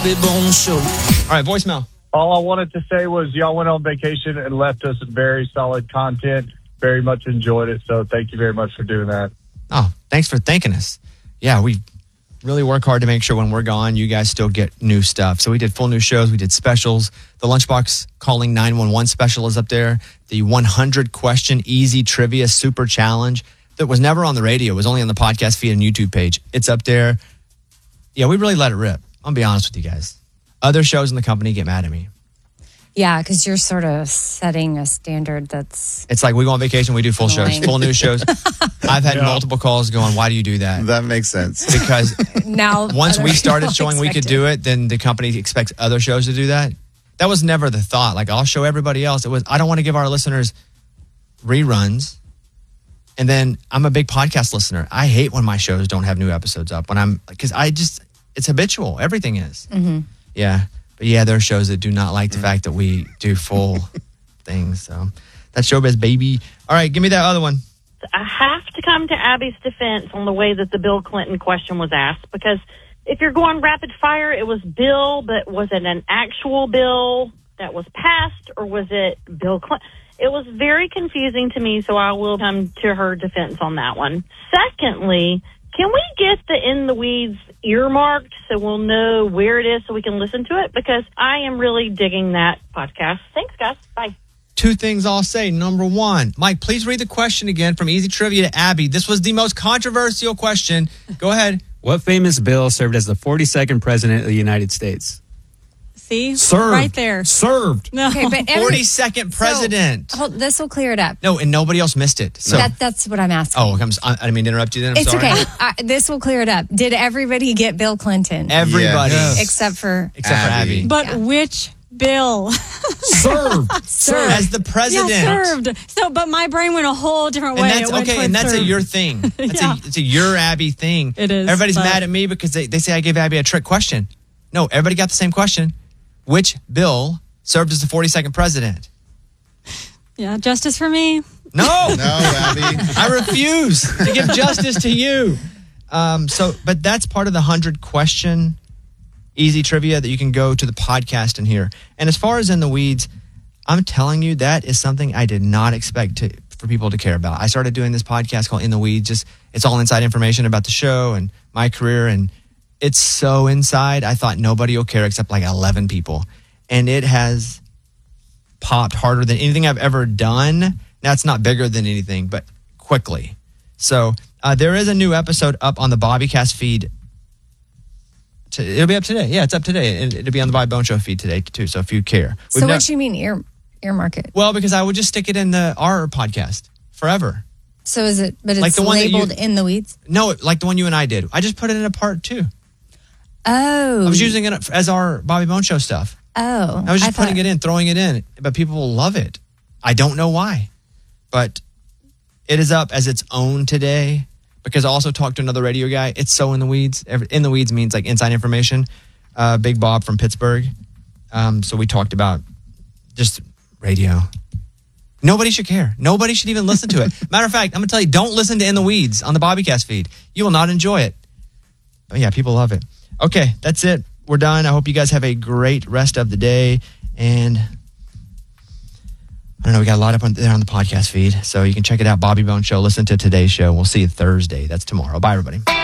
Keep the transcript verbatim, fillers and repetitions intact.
Bobby Bones Show. All right, voicemail. All I wanted to say was y'all went on vacation and left us very solid content. Very much enjoyed it. So thank you very much for doing that. Oh, thanks for thanking us. Yeah, we really work hard to make sure when we're gone, you guys still get new stuff. So we did full new shows. We did specials. The Lunchbox Calling nine one one special is up there. The one hundred question easy trivia super challenge that was never on the radio. It was only on the podcast feed and YouTube page. It's up there. Yeah, we really let it rip. I'll be honest with you guys. Other shows in the company get mad at me. Yeah, because you're sort of setting a standard that's... It's like we go on vacation, we do full annoying. shows, full news shows. I've had Yeah. multiple calls going, why do you do that? That makes sense. Because now once other we started people showing we could expect do it, then the company expects other shows to do that. That was never the thought. Like, I'll show everybody else. It was, I don't want to give our listeners reruns. And then I'm a big podcast listener. I hate when my shows don't have new episodes up. When I'm, because I just, it's habitual. Everything is. Mm-hmm. Yeah. But yeah, there are shows that do not like the fact that we do full things. So that's Showbiz, baby. All right, give me that other one. I have to come to Abby's defense on the way that the Bill Clinton question was asked, because if you're going rapid fire, it was Bill, but was it an actual bill that was passed, or was it Bill Clinton? It was very confusing to me, so I will come to her defense on that one. Secondly, can we get the In the Weeds earmarked so we'll know where it is so we can listen to it? Because I am really digging that podcast. Thanks, guys. Bye. Two things I'll say. Number one, Mike, please read the question again from Easy Trivia to Abby. This was the most controversial question. Go ahead. What famous bill served as the forty-second president of the United States? See? Served. Right there. Served. No. Okay, but every, forty-second president. So, hold, this will clear it up. No, and nobody else missed it. So. That, that's what I'm asking. Oh, I'm, I didn't mean to interrupt you then. I'm it's sorry. okay. I, this will clear it up. Did everybody get Bill Clinton? Everybody. Yes. Except for... Except Abby. for Abby. But Yeah. which bill? Served. Served. As the president. Yeah, served. So, but my brain went a whole different way. And that's It went okay, towards and that's a served. your thing. That's Yeah. a, it's a your Abby thing. It is, Everybody's but- mad at me because they, they say I gave Abby a trick question. No, everybody got the same question. Which bill served as the forty-second president? Yeah, justice for me. No. No, Abby. I refuse to give justice to you. Um, so, but that's part of the hundred question easy trivia that you can go to the podcast and hear. And as far as In the Weeds, I'm telling you, that is something I did not expect to, for people to care about. I started doing this podcast called In the Weeds. Just it's all inside information about the show and my career, and it's so inside. I thought nobody will care except like eleven people, and it has popped harder than anything I've ever done. Now, it's not bigger than anything, but quickly. So uh, there is a new episode up on the Bobbycast feed. To, it'll be up today. Yeah, it's up today. It, it'll be on the Bobby Bone Show feed today, too, so if you care. So We've what not- do you mean ear, earmark it? Well, because I would just stick it in the our podcast forever. So is it, but it's Like the one that you- labeled In the Weeds? No, like the one you and I did. I just put it in a part, too. Oh. I was using it as our Bobby Bone Show stuff. Oh. I was just thought- putting it in, throwing it in, but people will love it. I don't know why, but it is up as its own today because I also talked to another radio guy. It's so in the weeds. Every- In the weeds means like inside information. Uh, Big Bob from Pittsburgh. Um, so we talked about just radio. Nobody should care. Nobody should even listen to it. Matter of fact, I'm going to tell you, don't listen to In the Weeds on the Bobbycast feed. You will not enjoy it. But yeah, people love it. Okay, that's it. We're done. I hope you guys have a great rest of the day. And I don't know, we got a lot up on, there on the podcast feed. So you can check it out, Bobby Bone Show. Listen to today's show. We'll see you Thursday. That's tomorrow. Bye, everybody.